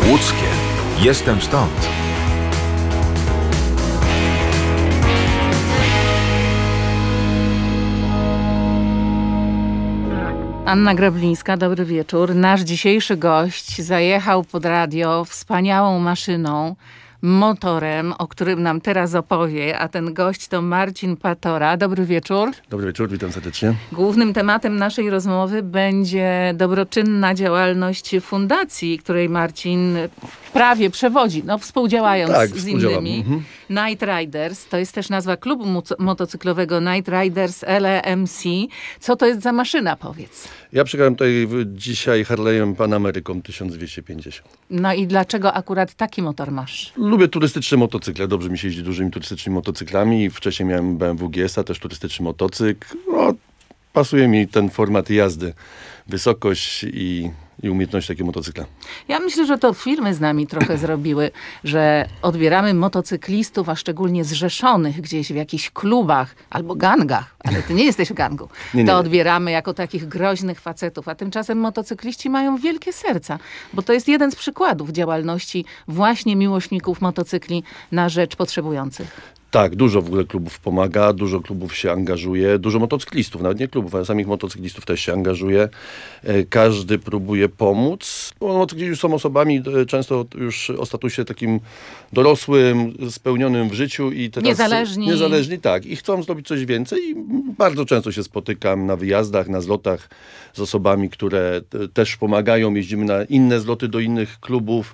Łódzkie. Jestem stąd. Anna Grablińska, dobry wieczór. Nasz dzisiejszy gość zajechał pod radio wspaniałą maszyną, motorem, o którym nam teraz opowie, a ten gość to Marcin Patora. Dobry wieczór. Dobry wieczór, witam serdecznie. Głównym tematem naszej rozmowy będzie dobroczynna działalność fundacji, której Marcin prawie przewodzi, współdziałając z innymi. Night Riders, to jest też nazwa klubu motocyklowego Night Riders LEMC. Co to jest za maszyna, powiedz? Ja przyjechałem tutaj dzisiaj Harley'em Pan Ameriką 1250. No i dlaczego akurat taki motor masz? Lubię turystyczne motocykle, dobrze mi się jeździ dużymi turystycznymi motocyklami. Wcześniej miałem BMW GS-a, też turystyczny motocykl. Pasuje mi ten format jazdy, wysokość i umiejętność takiego motocykla. Ja myślę, że to firmy z nami trochę zrobiły, że odbieramy motocyklistów, a szczególnie zrzeszonych gdzieś w jakichś klubach albo gangach, ale ty nie jesteś w gangu. Nie. To odbieramy jako takich groźnych facetów, a tymczasem motocykliści mają wielkie serca, bo to jest jeden z przykładów działalności właśnie miłośników motocykli na rzecz potrzebujących. Tak, dużo w ogóle klubów pomaga, dużo klubów się angażuje, dużo motocyklistów, nawet nie klubów, ale samych motocyklistów też się angażuje. Każdy próbuje pomóc. Motocykliści już są osobami często już o statusie takim dorosłym, spełnionym w życiu i teraz niezależni, tak. I chcą zrobić coś więcej i bardzo często się spotykam na wyjazdach, na zlotach z osobami, które też pomagają. Jeździmy na inne zloty do innych klubów.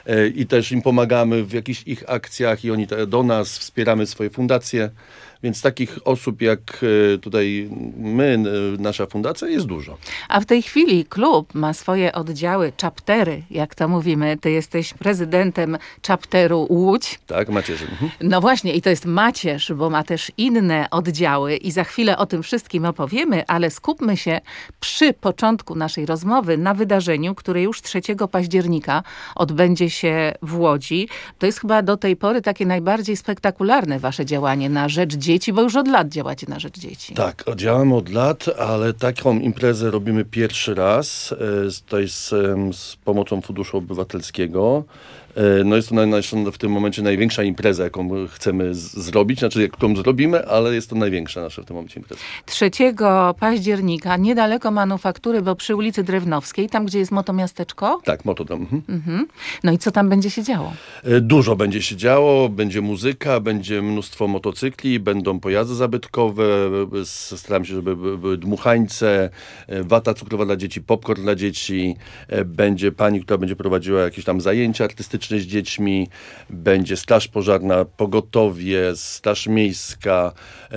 I też im pomagamy w jakichś ich akcjach i oni do nas, wspieramy swoje fundacje. Więc takich osób jak tutaj my, nasza fundacja, jest dużo. A w tej chwili klub ma swoje oddziały, chaptery, jak to mówimy. Ty jesteś prezydentem chapteru Łódź. Tak, macierzy. No właśnie, i to jest macierz, bo ma też inne oddziały i za chwilę o tym wszystkim opowiemy, ale skupmy się przy początku naszej rozmowy na wydarzeniu, które już 3 października odbędzie się w Łodzi. To jest chyba do tej pory takie najbardziej spektakularne wasze działanie na rzecz dzieci, bo już od lat działacie na rzecz dzieci. Tak, działamy od lat, ale taką imprezę robimy pierwszy raz. To jest z pomocą Funduszu Obywatelskiego. No jest to w tym momencie największa impreza, jaką chcemy zrobić, którą zrobimy, ale jest to największa nasza w tym momencie impreza. 3 października, niedaleko Manufaktury, bo przy ulicy Drewnowskiej, tam gdzie jest Motomiasteczko? Tak, Motodrom. No i co tam będzie się działo? Dużo będzie się działo, będzie muzyka, będzie mnóstwo motocykli, będą pojazdy zabytkowe, staram się, żeby były dmuchańce, wata cukrowa dla dzieci, popcorn dla dzieci, będzie pani, która będzie prowadziła jakieś tam zajęcia artystyczne z dziećmi, będzie straż pożarna, pogotowie, straż miejska,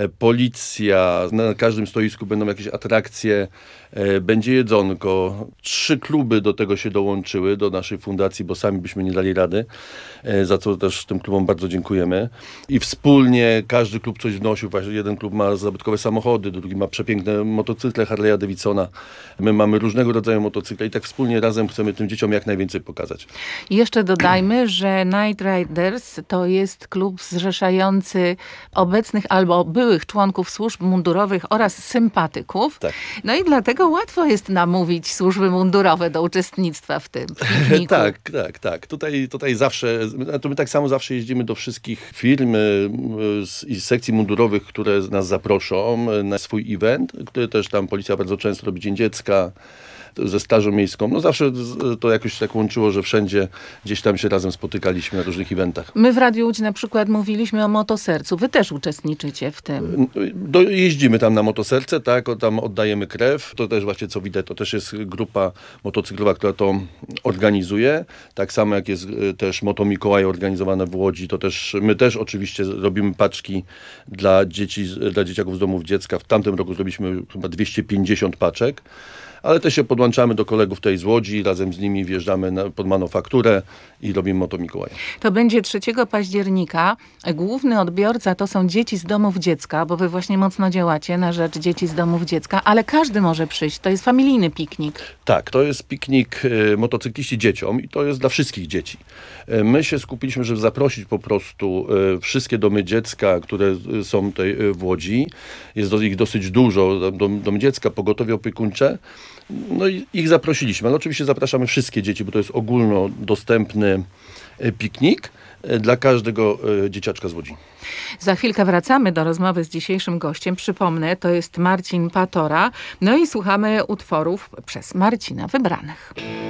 policja, na każdym stoisku będą jakieś atrakcje, będzie jedzonko. 3 kluby do tego się dołączyły, do naszej fundacji, bo sami byśmy nie dali rady, za co też tym klubom bardzo dziękujemy. I wspólnie każdy klub coś wnosił. Właśnie jeden klub ma zabytkowe samochody, drugi ma przepiękne motocykle Harley'a Davidsona. My mamy różnego rodzaju motocykle i tak wspólnie razem chcemy tym dzieciom jak najwięcej pokazać. I jeszcze dodajmy, że Night Riders to jest klub zrzeszający obecnych albo byłych członków służb mundurowych oraz sympatyków. Tak. No i dlatego łatwo jest namówić służby mundurowe do uczestnictwa w tym pikniku. Tak. Tutaj zawsze, to my tak samo zawsze jeździmy do wszystkich firm i sekcji mundurowych, które nas zaproszą na swój event, który też tam policja bardzo często robi Dzień Dziecka, ze Strażą Miejską. No zawsze to jakoś tak łączyło, że wszędzie gdzieś tam się razem spotykaliśmy na różnych eventach. My w Radiu Łódź na przykład mówiliśmy o Motosercu. Wy też uczestniczycie w tym. Jeździmy tam na Motoserce, tak, tam oddajemy krew. To też właśnie co widać, to też jest grupa motocyklowa, która to organizuje. Tak samo jak jest też Moto Mikołaj organizowane w Łodzi, to też my też oczywiście robimy paczki dla dzieci, dla dzieciaków z domów dziecka. W tamtym roku zrobiliśmy chyba 250 paczek. Ale też się podłączamy do kolegów tutaj z Łodzi, razem z nimi wjeżdżamy pod Manufakturę i robimy Moto Mikołaja. To będzie 3 października. Główny odbiorca to są dzieci z domów dziecka, bo wy właśnie mocno działacie na rzecz dzieci z domów dziecka, ale każdy może przyjść. To jest familijny piknik. Tak, to jest piknik motocykliści dzieciom i to jest dla wszystkich dzieci. My się skupiliśmy, żeby zaprosić po prostu wszystkie domy dziecka, które są tutaj w Łodzi. Jest ich dosyć dużo, domy dziecka, pogotowie opiekuńcze. No i ich zaprosiliśmy, ale oczywiście zapraszamy wszystkie dzieci, bo to jest ogólnodostępny piknik dla każdego dzieciaczka z Łodzi. Za chwilkę wracamy do rozmowy z dzisiejszym gościem. Przypomnę, to jest Marcin Patora. No i słuchamy utworów przez Marcina wybranych.